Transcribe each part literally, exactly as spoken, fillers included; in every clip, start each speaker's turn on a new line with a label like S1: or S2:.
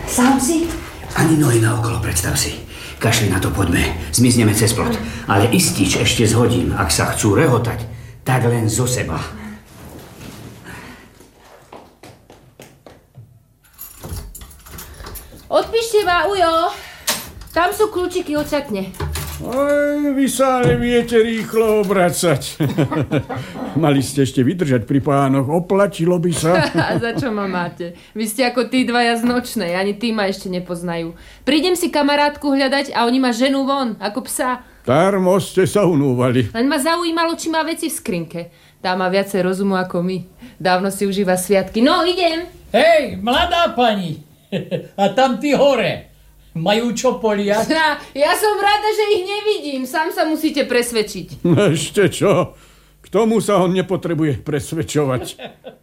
S1: Sám si?
S2: Ani nohy naokolo, predstav si. Kašli na to, poďme. Zmizneme cez plot. Ale istič ešte zhodím. Ak sa chcú rehotať, tak len zo seba.
S3: Odpíšte ma, ujo. Tam sú kľúčiky, očakne.
S4: Aj, vy sa ale viete rýchlo obracať. Mali ste ešte vydržať pri pánoch, oplatilo by sa.
S3: Za čo ma máte? Vy ste ako tí dvaja z nočnej, ani tí ma ešte nepoznajú. Prídem si kamarátku hľadať a oni ma ženú von, ako psa.
S4: Darmo ste sa unúvali.
S3: Len ma zaujímalo, či má veci v skrinke. Tá má viacej rozumu ako my. Dávno si užíva sviatky. No, idem.
S5: Hej, mladá pani. A tam ty hore. Majú čo poliať?
S3: Ja, ja som rada, že ich nevidím. Sám sa musíte presvedčiť.
S4: Ešte čo? K tomu sa on nepotrebuje presvedčovať.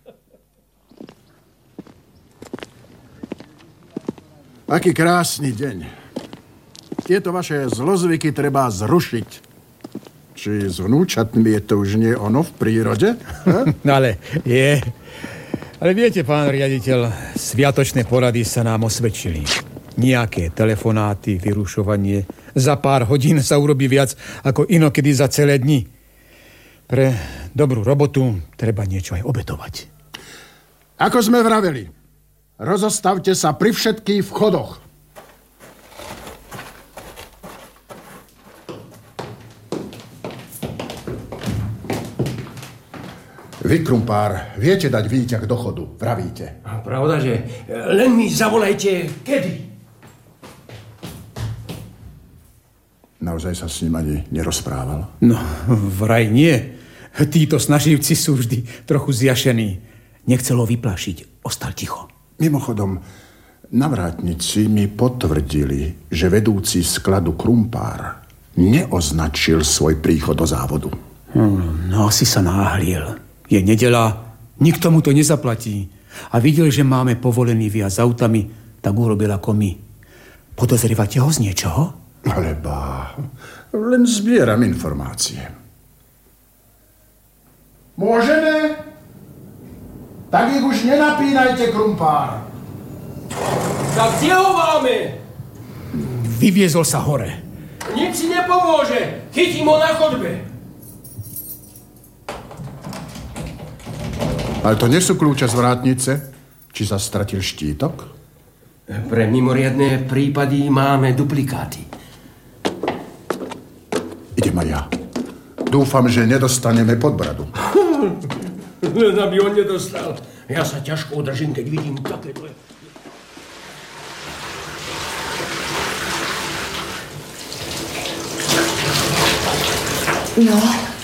S6: Aký krásny deň. Tieto vaše zlozvyky treba zrušiť. Či s vnúčatmi je to už nie ono v prírode?
S7: Ale je. Ale viete, pán riaditeľ, sviatočné porady sa nám osvedčili. Nejaké telefonáty, vyrušovanie. Za pár hodín sa urobí viac ako inokedy za celé dni. Pre dobrú robotu treba niečo aj obetovať.
S6: Ako sme vraveli, rozostavte sa pri všetkých vchodoch. Vy, krumpár, viete dať výťah do chodu, vravíte.
S2: Pravda, že len mi zavolajte, kedy.
S6: Naozaj sa s ním ani nerozprával?
S7: No, vraj nie. Títo snaživci sú vždy trochu zjašení. Nechcel ho vyplášiť, ostal ticho.
S6: Mimochodom, navrátnici mi potvrdili, že vedúci skladu Krumpár neoznačil svoj príchod do závodu.
S7: Hmm, no, asi sa náhliel. Je nedeľa, nikto mu to nezaplatí. A videl, že máme povolený viac autami, tak urobil ako my. Podozrievate ho z niečoho?
S6: Ale bá, len zbieram informácie. Môžeme? Tak ich už nenapínajte, Krumpár.
S8: Tak kde ho máme?
S7: Vyviezol sa hore.
S8: Nič si nepomôže. Chytím ho na chodbe.
S6: Ale to nie sú kľúče z vrátnice? Či sa stratil štítok?
S8: Pre mimoriadne prípady máme duplikáty.
S6: Idem aj ja. Dúfam, že nedostaneme podbradu.
S8: Len aby on nedostal. Ja sa ťažko udržím, keď vidím takéto...
S1: No.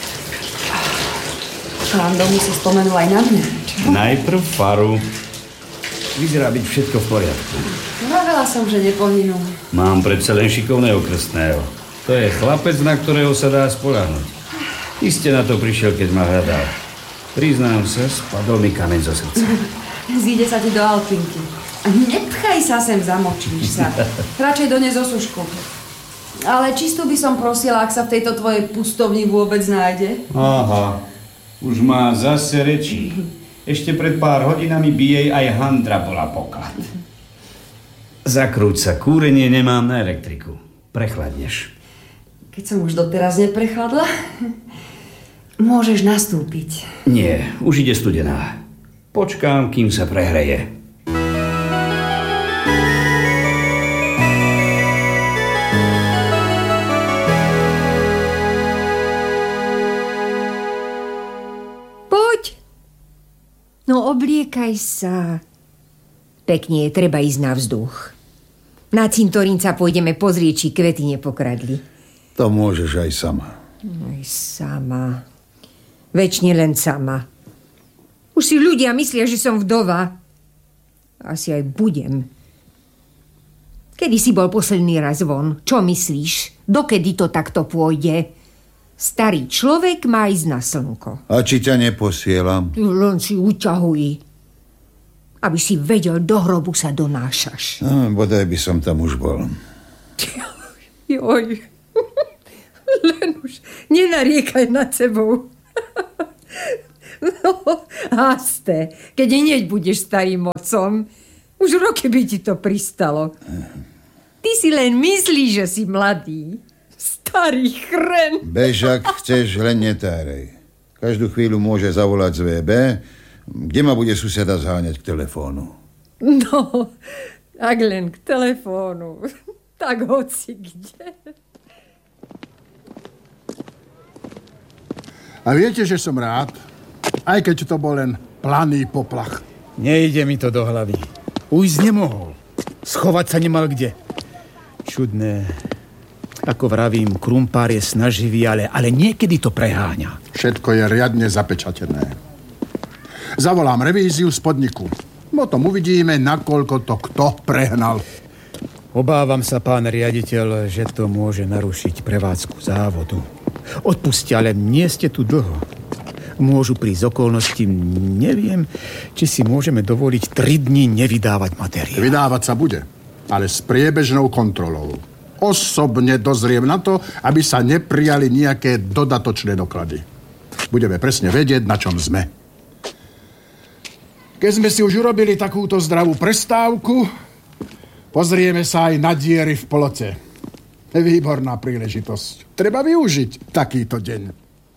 S1: Pán Domu si spomenul aj na mňa. Čo?
S2: Najprv faru. Vyzerá byť všetko v poriadku.
S1: Vravela som, že nepohynul.
S2: Mám predsa len šikovného krstného. To je chlapec, na ktorého sa dá spoľahnúť. Iste na to prišiel, keď ma hľadal. Priznám sa, spadol mi kameň zo srdca.
S1: Zíde sa ti do alpinky. Nepchaj sa sem, zamočíš sa. Radšej dones osušku. Ale čistú by som prosila, ak sa v tejto tvojej pustovni vôbec nájde.
S2: Aha, už má zase rečí. Ešte pred pár hodinami by jej aj handra bola poklad. Zakrúť sa, kúrenie nemám na elektriku. Prechladneš.
S1: Keď som už doteraz neprechladla, môžeš nastúpiť.
S2: Nie, už ide studená. Počkám, kým sa prehreje.
S9: Poď. No obliekaj sa. Pekne je, treba ísť na vzduch. Na cintorín sa pôjdeme pozrieť, či kvety nepokradli.
S10: To môžeš aj sama.
S9: Aj sama. Večne len sama. Už si ľudia myslia, že som vdova. Asi aj budem. Kedy si bol posledný raz von? Čo myslíš? Dokedy to takto pôjde? Starý človek má ísť na slnko.
S10: A či ťa neposielam?
S9: Len si uťahuj. Aby si vedel, do hrobu sa donášaš.
S10: No, bodaj by som tam už bol.
S9: Joj. Len už nenariekaj nad sebou. No, hasté, keď hneď budeš starým otcom. Už roky by ti to pristalo. Ty si len myslíš, že si mladý. Starý chren.
S10: Bež, ak chceš, len netárej. Každú chvíľu môže zavolať z vé bé, kde ma bude suseda zháňať k telefónu.
S9: No, ak len k telefónu. Tak hoci kde.
S6: A viete, že som rád, aj keď to bol len planý poplach.
S7: Nejde mi to do hlavy. Ujsť nemohol. Schovať sa nemal kde. Čudné. Ako vravím, krumpár je snaživý, ale, ale niekedy to preháňa.
S6: Všetko je riadne zapečatené. Zavolám revíziu z podniku. Potom uvidíme, nakoľko to kto prehnal.
S7: Obávam sa, pán riaditeľ, že to môže narušiť prevádzku závodu. Odpustia, ale nie ste tu dlho. Môžu prísť okolnosti, neviem, či si môžeme dovoliť tri dni nevydávať materiál.
S6: Vydávať sa bude, ale s priebežnou kontrolou. Osobne dozriem na to, aby sa neprijali nejaké dodatočné doklady. Budeme presne vedieť, na čom sme. Keď sme si už urobili takúto zdravú prestávku, pozrieme sa aj na diery v plote. Výborná príležitosť. Treba využiť takýto deň.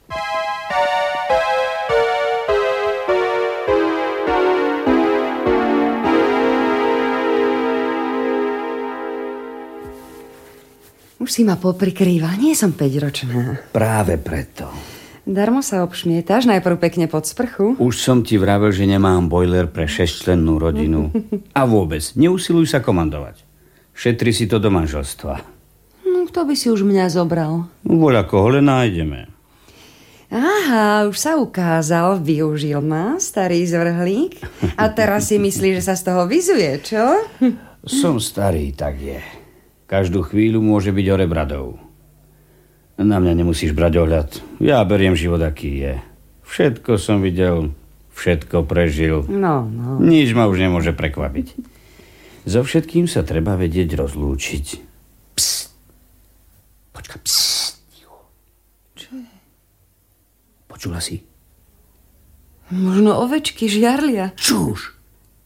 S1: Už si ma poprikrýva, nie som päťročná.
S2: Práve preto.
S1: Darmo sa obšmietáš, najprv pekne pod sprchu.
S2: Už som ti vravel, že nemám bojler pre šesťčlennú rodinu. A vôbec, neusiluj sa komandovať. Šetri si to do manželstva.
S1: No, kto by si už mňa zobral?
S2: Voľa koho len nájdeme.
S1: Aha, už sa ukázal, využil ma, starý zvrhlík. A teraz si myslíš, že sa z toho vyzuje, čo?
S2: Som starý, tak je. Každú chvíľu môže byť hore bradou. Na mňa nemusíš brať ohľad. Ja beriem život, aký je. Všetko som videl, všetko prežil.
S1: No, no.
S2: Nič ma už nemôže prekvapiť. So všetkým sa treba vedieť rozlúčiť. Psst. Počka, psst.
S1: Čo je?
S2: Počula si?
S1: Možno ovečky žiarlia.
S2: Čuž.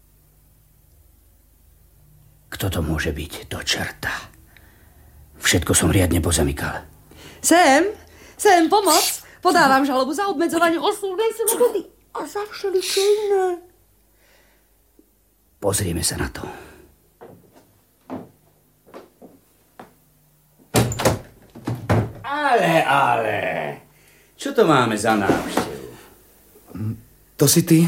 S2: Kto to môže byť? Do čerta. Všetko som riadne pozamykal.
S1: Sem, sem, pomoc. Podávam žalobu za obmedzovanie osobnej slobody a za všeličo iné.
S2: Pozrieme sa na to. Ale, ale. Čo to máme za návštevu?
S11: To si ty?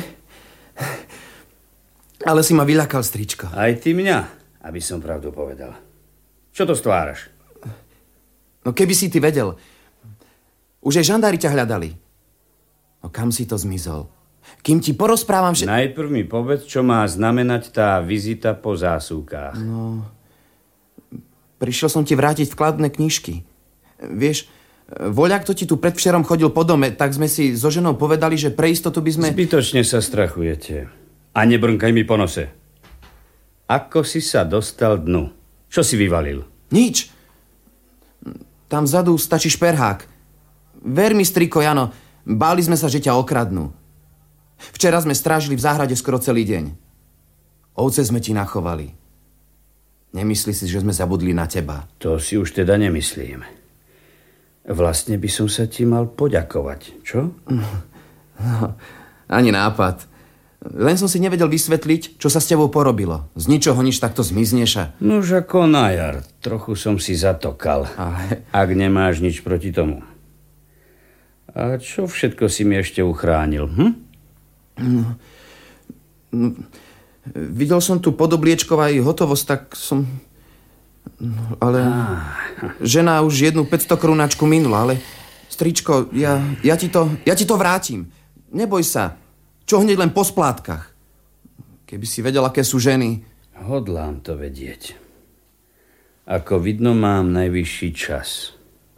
S11: Ale si ma vyľakal, stričko.
S2: Aj ty mňa, aby som pravdu povedal. Čo to stváraš?
S11: No keby si ty vedel. Už aj žandári ťa hľadali. No kam si to zmizol? Kým ti porozprávam, že...
S2: Najprv mi povedz, čo má znamenať tá vizita po zásuvkách.
S11: No... Prišiel som ti vrátiť vkladné knižky. Vieš, voľak to ti tu predvčerom chodil po dome, tak sme si so ženou povedali, že pre istotu by sme...
S2: Zbytočne sa strachujete. A nebrnkaj mi po nose. Ako si sa dostal dnu? Čo si vyvalil?
S11: Nič. Tam vzadu stačí šperhák. Ver mi, striko Jano, báli sme sa, že ťa okradnú. Včera sme strážili v záhrade skoro celý deň. Ovce sme ti nachovali. Nemyslí si, že sme zabudli na teba?
S2: To si už teda nemyslím. Vlastne by som sa ti mal poďakovať, čo?
S11: No, ani nápad. Len som si nevedel vysvetliť, čo sa s tebou porobilo. Z ničoho nič takto zmizneš a...
S2: Nož ako na jar. Trochu som si zatokal. Ale... Ak nemáš nič proti tomu. A čo všetko si mi ešte uchránil, hm?
S11: No, no, videl som tu podobliečkov aj hotovosť, tak som... No, ale... Ah. Žena už jednu päťsto korunáčku minula, ale... Stričko, ja, ja, ti to, ja ti to vrátim. Neboj sa. Čo hneď len po splátkach. Keby si vedel, aké sú ženy.
S2: Hodlám to vedieť. Ako vidno, mám najvyšší čas.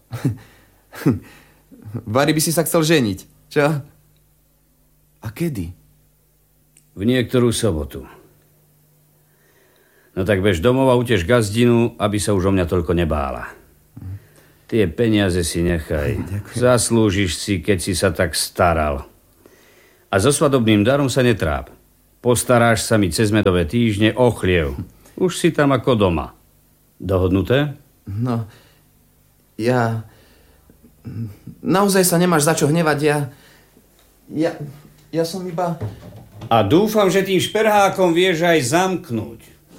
S11: Vary by si sa chcel ženiť, čo? A kedy?
S2: V niektorú sobotu. No tak bež domov a uteš gazdinu, aby sa už o mňa toľko nebála. Tie peniaze si nechaj. Ďakujem. Zaslúžiš si, keď si sa tak staral. A so svadobným darom sa netráp. Postaráš sa mi cez medové týždne o chliev. Už si tam ako doma. Dohodnuté?
S11: No, ja... Naozaj sa nemáš za čo hnevať, ja... Ja... Ja som iba...
S2: A dúfam, že tým šperhákom vieš aj zamknúť.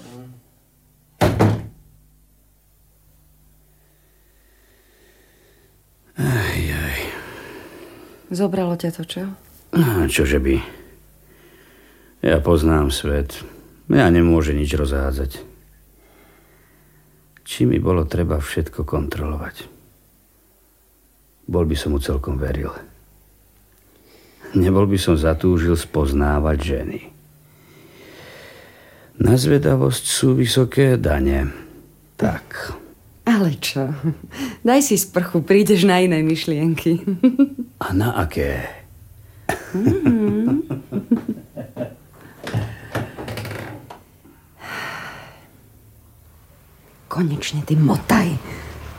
S2: Aj, aj.
S1: Zobralo ťa to, čo?
S2: Čože by? Ja poznám svet. Ja nemôže nič rozhádzať. Či mi bolo treba všetko kontrolovať? Bol by som mu celkom veril. Nebol by som zatúžil spoznávať ženy. Na zvedavosť sú vysoké dane. Tak.
S1: Ale čo? Daj si sprchu, prídeš na iné myšlienky.
S2: A na aké?
S1: Mm-hmm. Konečne ty motaj.